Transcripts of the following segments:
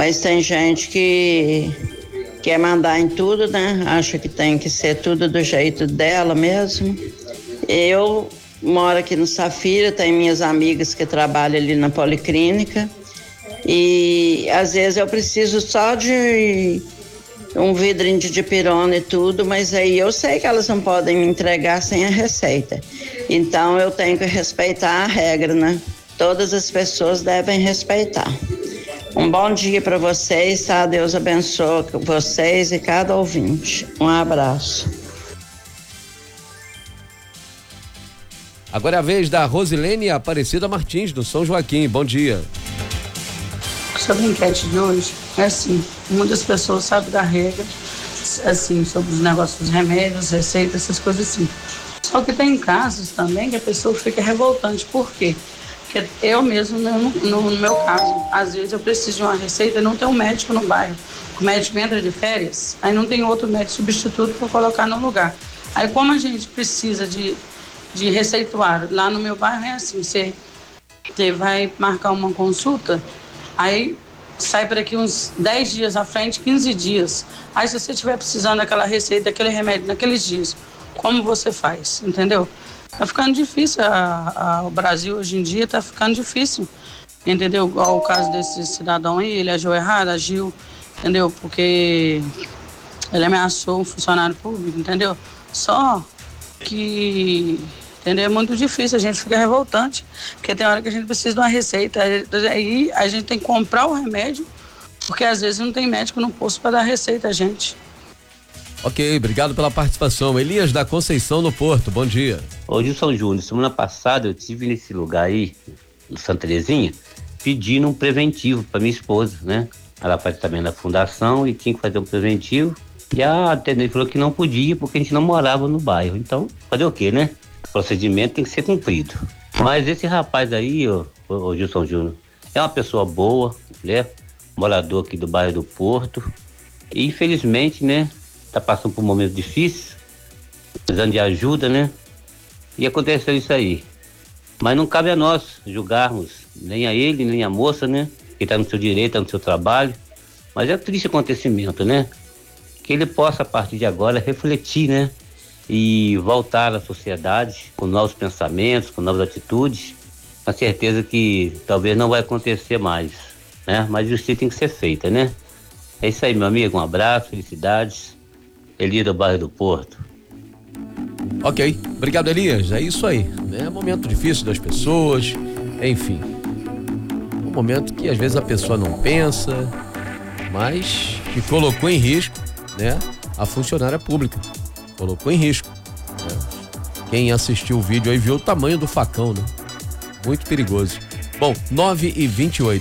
Mas tem gente que quer mandar em tudo, né? Acha que tem que ser tudo do jeito dela mesmo. Eu moro aqui no Safira, tenho minhas amigas que trabalham ali na Policlínica e às vezes eu preciso só de um vidrinho de dipirona e tudo, mas aí eu sei que elas não podem me entregar sem a receita. Então eu tenho que respeitar a regra, né? Todas as pessoas devem respeitar. Um bom dia para vocês, tá? Deus abençoe vocês e cada ouvinte. Um abraço. Agora é a vez da Rosilene Aparecida Martins, do São Joaquim. Bom dia. Sobre a enquete de hoje, é assim, muitas pessoas sabem da regra, assim, sobre os negócios dos remédios, receitas, essas coisas assim. Só que tem casos também que a pessoa fica revoltante. Por quê? Porque eu mesmo, no meu caso, às vezes eu preciso de uma receita e não tem um médico no bairro. O médico entra de férias, aí não tem outro médico substituto para colocar no lugar. Aí como a gente precisa de receituário, lá no meu bairro é assim, você vai marcar uma consulta, aí sai por aqui uns 10 dias à frente, 15 dias. Aí se você estiver precisando daquela receita, daquele remédio naqueles dias, como você faz, entendeu? Tá ficando difícil, o Brasil hoje em dia tá ficando difícil, entendeu? Igual o caso desse cidadão aí, ele agiu errado, entendeu? Porque ele ameaçou um funcionário público, entendeu? Só que, entendeu? É muito difícil, a gente fica revoltante, porque tem hora que a gente precisa de uma receita, aí a gente tem que comprar o remédio, porque às vezes não tem médico no posto para dar receita a gente. Ok, obrigado pela participação. Elias da Conceição, no Porto, bom dia. Ô Gilson Júnior, semana passada eu estive nesse lugar aí, no Santa Terezinha, pedindo um preventivo para minha esposa, né? Ela faz também na fundação e tinha que fazer um preventivo. E a atendente falou que não podia porque a gente não morava no bairro. Então, fazer o quê, né? O procedimento tem que ser cumprido. Mas esse rapaz aí, o Gilson Júnior, é uma pessoa boa, né? Morador aqui do bairro do Porto. E infelizmente, né? Tá passando por um momento difícil, precisando de ajuda, né? E aconteceu isso aí. Mas não cabe a nós julgarmos nem a ele, nem a moça, né? Que tá no seu direito, tá no seu trabalho. Mas é um triste acontecimento, né? Que ele possa, a partir de agora, refletir, né? E voltar à sociedade com novos pensamentos, com novas atitudes. Com certeza que talvez não vai acontecer mais, né? Mas justiça tem que ser feita, né? É isso aí, meu amigo. Um abraço, felicidades. Elias do bairro do Porto. Ok, obrigado, Elias. É isso aí, né? Momento difícil das pessoas, enfim. Um momento que às vezes a pessoa não pensa, mas que colocou em risco, né? A funcionária pública. Colocou em risco, né? Quem assistiu o vídeo aí viu o tamanho do facão, né? Muito perigoso. Bom, 9h28.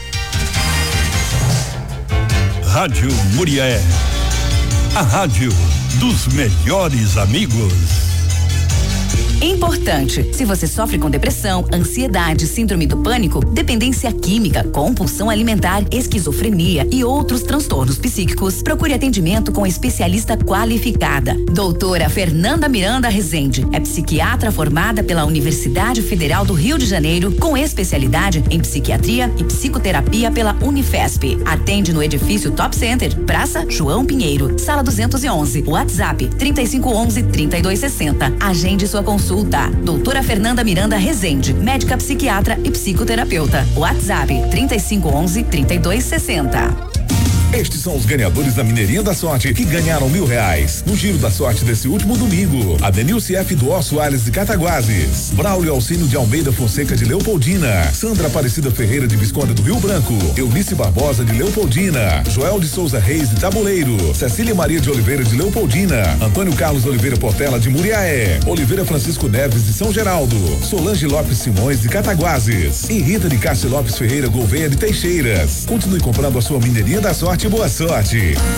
Rádio Murié. A rádio dos melhores amigos. Importante, se você sofre com depressão, ansiedade, síndrome do pânico, dependência química, compulsão alimentar, esquizofrenia e outros transtornos psíquicos, procure atendimento com especialista qualificada. Doutora Fernanda Miranda Rezende é psiquiatra formada pela Universidade Federal do Rio de Janeiro, com especialidade em psiquiatria e psicoterapia pela Unifesp. Atende no edifício Top Center, Praça João Pinheiro, Sala 211, WhatsApp 3511-3260. Agende sua consulta. Doutora Fernanda Miranda Rezende, médica psiquiatra e psicoterapeuta. WhatsApp 3511-3260. Estes são os ganhadores da Mineirinha da Sorte que ganharam R$1.000 no Giro da Sorte desse último domingo. Adenilce F. do Ó Soares de Cataguases, Braulio Alcino de Almeida Fonseca de Leopoldina, Sandra Aparecida Ferreira de Visconde do Rio Branco, Eunice Barbosa de Leopoldina, Joel de Souza Reis de Tabuleiro, Cecília Maria de Oliveira de Leopoldina, Antônio Carlos Oliveira Portela de Muriaé, Oliveira Francisco Neves de São Geraldo, Solange Lopes Simões de Cataguases e Rita de Castro Lopes Ferreira Gouveia de Teixeiras. Continue comprando a sua Mineirinha da Sorte. Boa sorte!